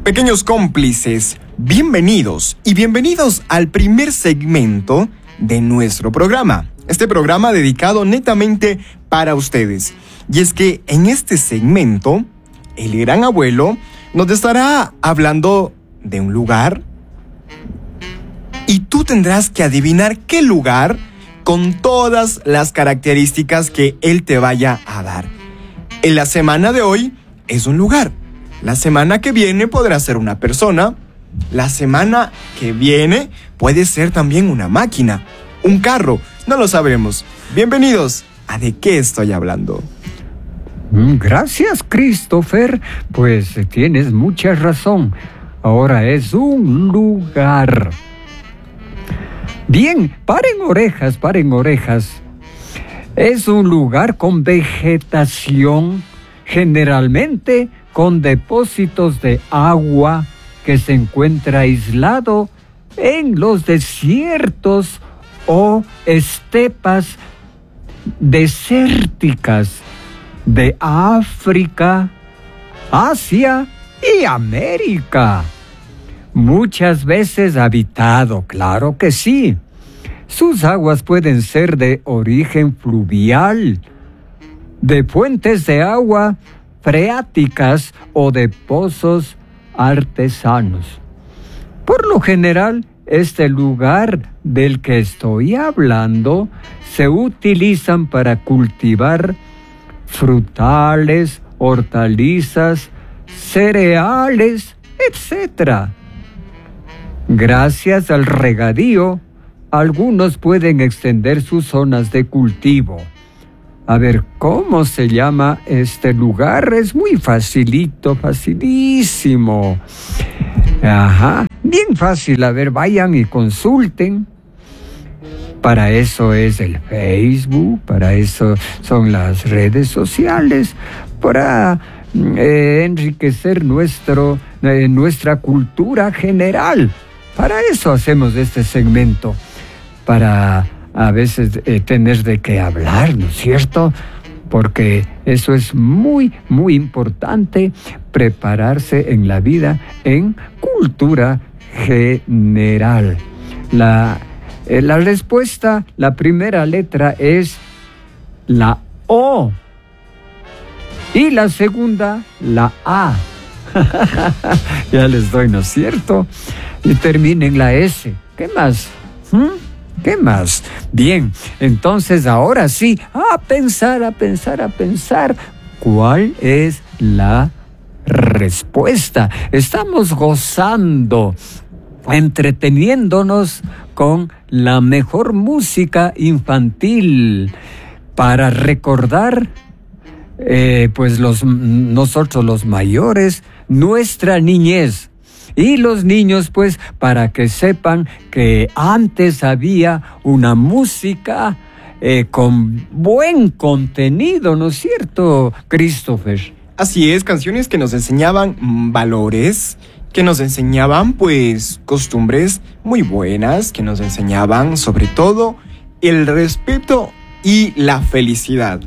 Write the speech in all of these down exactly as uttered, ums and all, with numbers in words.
Pequeños cómplices, bienvenidos y bienvenidos al primer segmento de nuestro programa. Este programa dedicado netamente para ustedes. Y es que en este segmento, el gran abuelo nos estará hablando de un lugar y tú tendrás que adivinar qué lugar con todas las características que él te vaya a dar. En la semana de hoy es un lugar. La semana que viene podrá ser una persona. La semana que viene puede ser también una máquina, un carro, no lo sabremos. Bienvenidos a ¿De qué estoy hablando? Gracias, Christopher. Pues tienes mucha razón. Ahora es un lugar. Bien, paren orejas, paren orejas. Es un lugar con vegetación, generalmente con depósitos de agua que se encuentra aislado en los desiertos o estepas desérticas de África, Asia y América. Muchas veces habitado, claro que sí. Sus aguas pueden ser de origen fluvial, de fuentes de agua freáticas o de pozos artesanos. Por lo general, este lugar del que estoy hablando se utilizan para cultivar frutales, hortalizas, cereales, etcétera. Gracias al regadío, algunos pueden extender sus zonas de cultivo. A ver, ¿cómo se llama este lugar? Es muy facilito, facilísimo. Ajá, bien fácil. A ver, vayan y consulten. Para eso es el Facebook, para eso son las redes sociales, para eh, enriquecer nuestro, eh, nuestra cultura general. Para eso hacemos este segmento, para a veces eh, tener de qué hablar, ¿no es cierto? Porque eso es muy, muy importante, prepararse en la vida en cultura general. La, eh, la respuesta, la primera letra es la O y la segunda, la A. Ya les doy, ¿no es cierto? Y termina en la S. ¿Qué más? ¿Mm? ¿Qué más? Bien, entonces ahora sí, a pensar, a pensar, a pensar. ¿Cuál es la respuesta? Estamos gozando, entreteniéndonos con la mejor música infantil para recordar, eh, pues los, nosotros los mayores, nuestra niñez. Y los niños, pues, para que sepan que antes había una música eh, con buen contenido, ¿no es cierto, Christopher? Así es, canciones que nos enseñaban valores, que nos enseñaban, pues, costumbres muy buenas, que nos enseñaban, sobre todo, el respeto y la felicidad.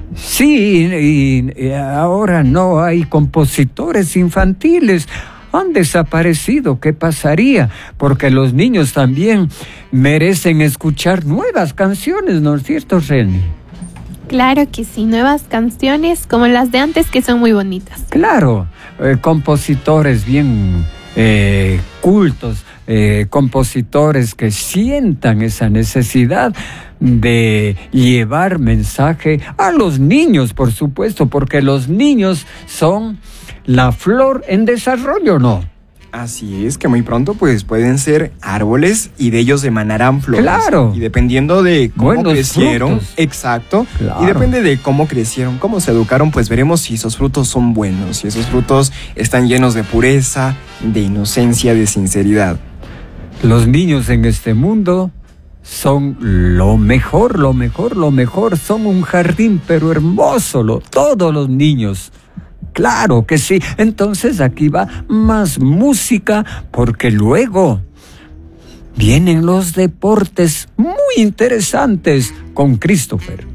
Sí, y, y ahora no hay compositores infantiles. Han desaparecido. ¿Qué pasaría? Porque los niños también merecen escuchar nuevas canciones, ¿no es cierto, Reni? Claro que sí, nuevas canciones como las de antes que son muy bonitas. Claro, eh, compositores bien eh, cultos, eh, compositores que sientan esa necesidad de llevar mensaje a los niños, por supuesto, porque los niños son la flor en desarrollo, ¿no? Así es, que muy pronto pues pueden ser árboles y de ellos emanarán flores. Claro. Y dependiendo de cómo Buenos crecieron, frutos. exacto, Claro. Y depende de cómo crecieron, cómo se educaron, pues veremos si esos frutos son buenos, si esos frutos están llenos de pureza, de inocencia, de sinceridad. Los niños en este mundo son lo mejor, lo mejor, lo mejor. Son un jardín, pero hermoso, lo, todos los niños. Claro que sí. Entonces aquí va más música, porque luego vienen los deportes muy interesantes con Christopher.